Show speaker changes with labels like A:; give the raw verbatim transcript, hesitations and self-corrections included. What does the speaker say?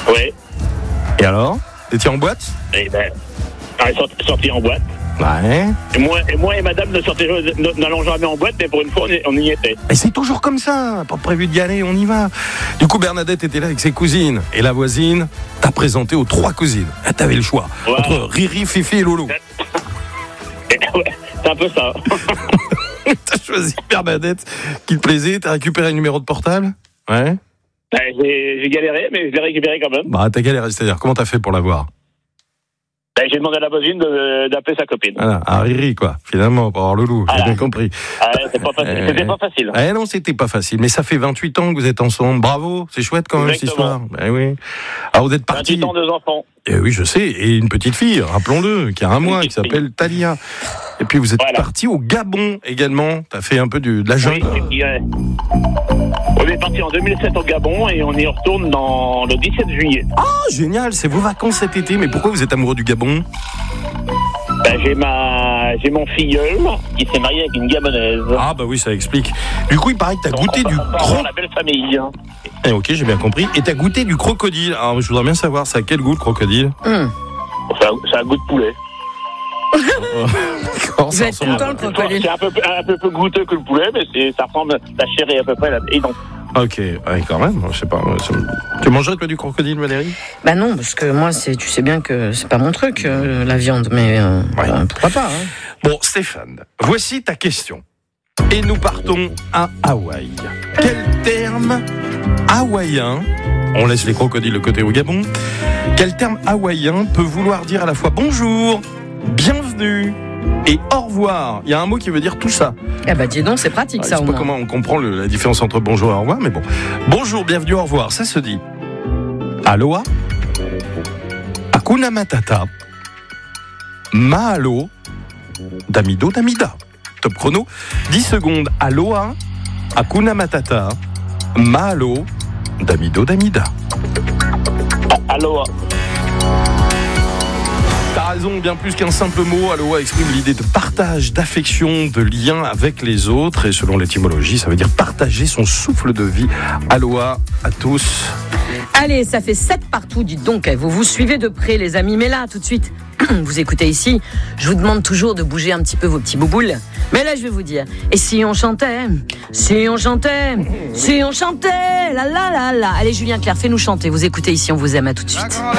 A: Oui.
B: Et alors ? T'étais en boîte ?
A: Et ben, on est sorti, sorti en boîte.
B: Ouais.
A: Et moi, et moi et madame ne sortions, n'allons jamais en boîte, mais pour une fois, on y, on y était.
B: Et c'est toujours comme ça, pas prévu d'y aller, on y va. Du coup, Bernadette était là avec ses cousines. Et la voisine t'a présenté aux trois cousines. Ah, t'avais le choix.
A: Ouais.
B: Entre Riri, Fifi et Lolo.
A: Et, ouais, c'est un peu ça.
B: T'as choisi Bernadette qui te plaisait, t'as récupéré le numéro de portable ? Ouais.
A: Ben, j'ai, j'ai galéré, mais je l'ai récupéré quand même.
B: Bah, t'as galéré, c'est-à-dire, comment t'as fait pour l'avoir ?
A: Ben, j'ai demandé à la voisine de, d'appeler sa copine.
B: Voilà, à Riri, quoi, finalement, pour avoir Loulou,
A: Voilà.
B: j'ai bien compris.
A: Ah, ouais, c'est pas facile.
B: Euh,
A: C'était pas facile.
B: Eh non, c'était pas facile, mais ça fait vingt-huit ans que vous êtes ensemble. Bravo, c'est chouette quand même, cette histoire.
A: Exactement.
B: Eh oui. Alors vous êtes partis.
A: vingt-huit ans, deux enfants.
B: Eh oui, je sais, et une petite fille, rappelons-le, qui a un mois, qui s'appelle Talia. Et puis vous êtes
A: Voilà.
B: partis au Gabon également. T'as fait un peu du, de la jungle.
A: Oui, et puis, euh, on est parti en deux mille sept au Gabon et on y retourne dans le dix-sept juillet.
B: Ah, génial, c'est vos vacances cet été. Mais pourquoi vous êtes amoureux du Gabon ?
A: Ben, j'ai ma, j'ai mon filleul qui s'est marié avec une Gabonaise.
B: Ah bah oui, ça explique. Du coup, il paraît que t'as
A: Donc,
B: goûté
A: on
B: du
A: part- on part
B: cro...
A: dans la belle famille. hein.
B: Eh, ok, j'ai bien compris. Et t'as goûté du crocodile. Alors je voudrais bien savoir, ça a quel goût le crocodile ?
C: Hum.
A: Ça, ça a un goût de poulet.
B: D'accord,
C: Vous
B: ça
C: êtes
B: ressemble à-
C: content le crocodile?
A: C'est un peu, un peu plus goûteux que le poulet, mais c'est, ça ressemble, la chair est à peu près la, et non.
B: Ok, ouais, quand même, je sais pas. ça me- Tu mangerais toi du crocodile, Valérie ?
C: Bah non, parce que moi, c'est, tu sais bien que c'est pas mon truc, euh, la viande, mais euh,
B: Ouais.
C: euh, pourquoi pas hein.
B: Bon, Stéphane, voici ta question. Et nous partons à Hawaï. Quel terme hawaïen, on laisse les crocodiles de côté au Gabon, quel terme hawaïen peut vouloir dire à la fois bonjour, bienvenue et au revoir ? Il y a un mot qui veut dire tout ça.
C: Ah bah dis donc, c'est pratique
B: Je
C: ça
B: sais
C: au
B: pas
C: moins.
B: comment on comprend le- la différence entre bonjour et au revoir, mais bon. Bonjour, bienvenue, au revoir, ça se dit Aloha, Hakuna Matata, Mahalo, Damido Damida. Top chrono, dix secondes. Aloha, Hakuna Matata, Mahalo, Damido Damida.
A: Ah, Aloha.
B: T'as raison, bien plus qu'un simple mot. Aloha exprime l'idée de partage, d'affection, de lien avec les autres. Et selon l'étymologie, ça veut dire partager son souffle de vie. Aloha à tous.
C: Allez, ça fait sept partout, dites donc. Vous vous suivez de près, les amis. Mais là, tout de suite, vous écoutez ici, je vous demande toujours de bouger un petit peu vos petits bouboules. Mais là, je vais vous dire, et si on chantait, si on chantait, si on chantait, la la la la. Allez, Julien Clerc, fais-nous chanter. Vous écoutez ici, on vous aime, à tout de suite.